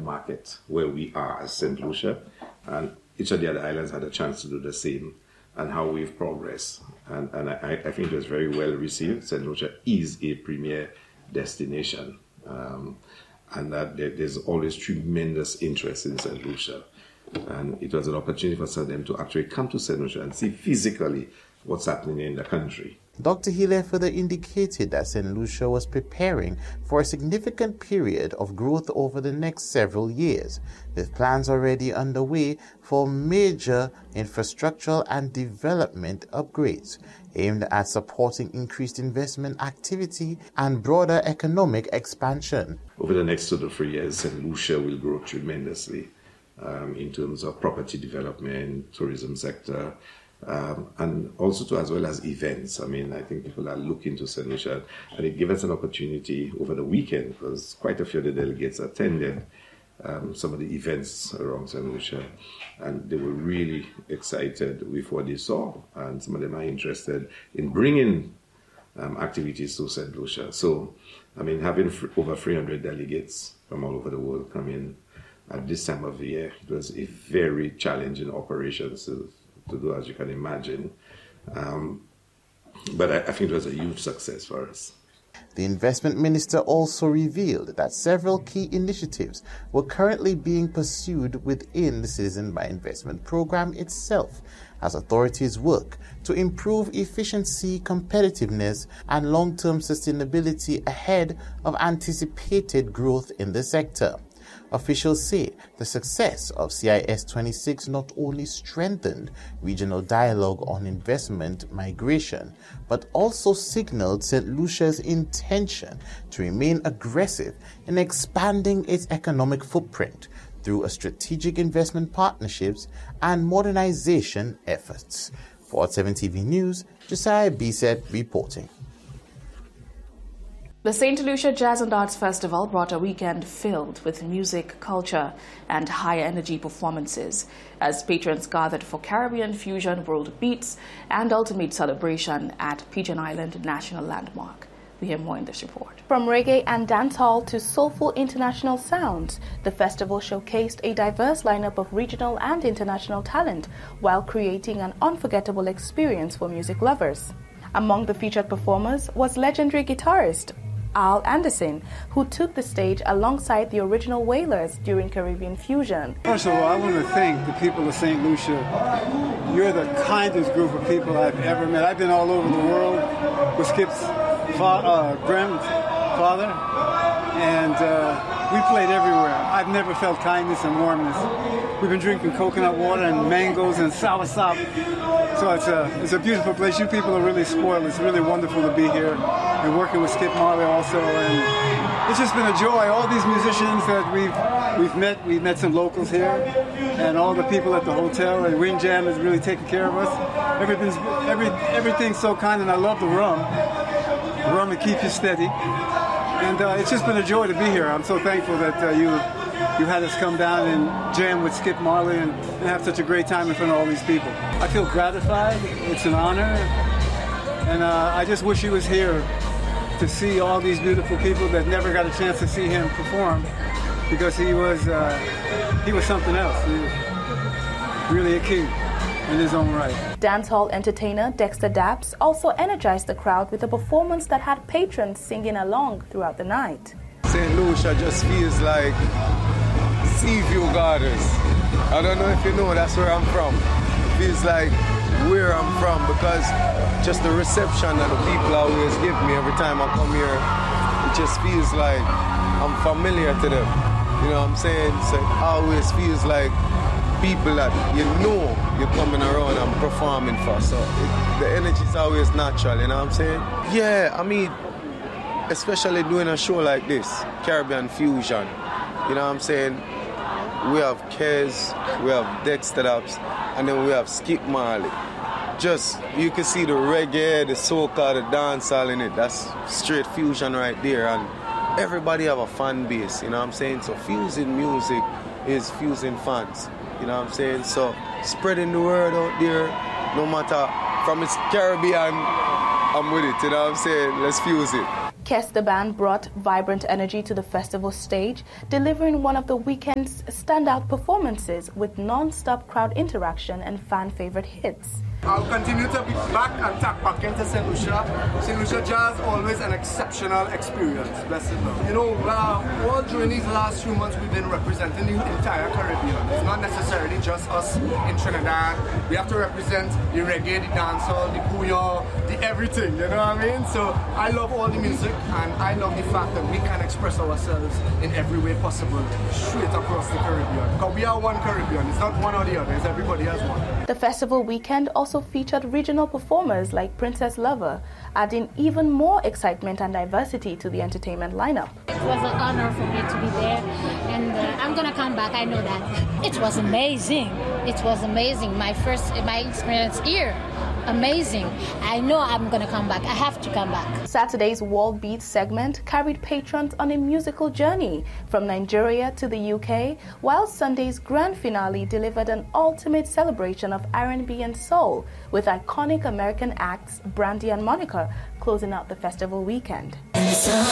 market where we are as St. Lucia, and each of the other islands had a chance to do the same, and how we've progressed. And I think it was very well received. St. Lucia is a premier destination, and that there's always tremendous interest in St. Lucia. And it was an opportunity for some of them to actually come to St. Lucia and see physically what's happening in the country. Dr. Healy further indicated that St. Lucia was preparing for a significant period of growth over the next several years, with plans already underway for major infrastructural and development upgrades aimed at supporting increased investment activity and broader economic expansion. Over the next 2 to 3 years, St. Lucia will grow tremendously in terms of property development, tourism sector, and also as well as events. I mean, I think people are looking to St. Lucia, and it gave us an opportunity over the weekend, because quite a few of the delegates attended some of the events around St. Lucia, and they were really excited with what they saw, and some of them are interested in bringing activities to St. Lucia. So, I mean, having over 300 delegates from all over the world come in at this time of the year, it was a very challenging operation to do, as you can imagine. But I think it was a huge success for us. The investment minister also revealed that several key initiatives were currently being pursued within the Citizen by Investment program itself, as authorities work to improve efficiency, competitiveness, and long-term sustainability ahead of anticipated growth in the sector. Officials say the success of CIS 26 not only strengthened regional dialogue on investment migration, but also signaled St. Lucia's intention to remain aggressive in expanding its economic footprint through a strategic investment partnerships and modernization efforts. For 7 TV News, Josiah Bisset reporting. The St. Lucia Jazz and Arts Festival brought a weekend filled with music, culture, and high-energy performances as patrons gathered for Caribbean Fusion World Beats and Ultimate Celebration at Pigeon Island National Landmark. We hear more in this report. From reggae and dancehall to soulful international sounds, the festival showcased a diverse lineup of regional and international talent while creating an unforgettable experience for music lovers. Among the featured performers was legendary guitarist Al Anderson, who took the stage alongside the original Wailers during Caribbean Fusion. First of all, I want to thank the people of St. Lucia. You're the kindest group of people I've ever met. I've been all over the world with Skip's grandfather, and we played everywhere. I've never felt kindness and warmness. We've been drinking coconut water and mangoes and soursop. So it's a beautiful place. You people are really spoiled. It's really wonderful to be here and working with Skip Marley also. And it's just been a joy. All these musicians that we've met some locals here, and all the people at the hotel. And Wind Jam has really taken care of us. Everything's so kind, and I love the rum. The rum will keep you steady. And it's just been a joy to be here. I'm so thankful that you had us come down and jam with Skip Marley and have such a great time in front of all these people. I feel gratified. It's an honor. And I just wish he was here to see all these beautiful people that never got a chance to see him perform, because he was something else. He was really a king in his own right. Dancehall entertainer Dexter Daps also energized the crowd with a performance that had patrons singing along throughout the night. St. Lucia just feels like Seaview Gardens. I don't know if you know, that's where I'm from. It feels like where I'm from, because just the reception that the people always give me every time I come here, it just feels like I'm familiar to them. You know what I'm saying? So it always feels like people that you know you're coming around and performing for. So the energy is always natural, you know what I'm saying? Yeah, I mean, especially doing a show like this, Caribbean Fusion, you know what I'm saying? We have Kez, we have Dexter Daps, and then we have Skip Marley. Just, you can see the reggae, the soca, the dancehall in it. That's straight fusion right there. And everybody have a fan base, you know what I'm saying? So fusing music is fusing fans, you know what I'm saying? So spreading the word out there, no matter from its Caribbean, I'm with it, you know what I'm saying? Let's fuse it. Kes the Band brought vibrant energy to the festival stage, delivering one of the weekend's standout performances with non-stop crowd interaction and fan-favorite hits. I'll continue to be back and tap back into St. Lucia. St. Lucia Jazz, always an exceptional experience. Blessed love. You know, all during these last few months, we've been representing the entire Caribbean. It's not necessarily just us in Trinidad. We have to represent the reggae, the dancehall, the bouillon, the everything, you know what I mean? So I love all the music, and I love the fact that we can express ourselves in every way possible straight across the Caribbean. Because we are one Caribbean. It's not one or the other. It's everybody has one. The festival weekend also featured regional performers like Princess Lover, adding even more excitement and diversity to the entertainment lineup. It was an honor for me to be there, and I'm gonna come back, I know that. It was amazing. It was amazing. My experience here, amazing. I know I'm gonna come back. I have to come back. Saturday's World Beats segment carried patrons on a musical journey from Nigeria to the UK, while Sunday's grand finale delivered an ultimate celebration of R&B and soul, with iconic American acts Brandy and Monica closing out the festival weekend.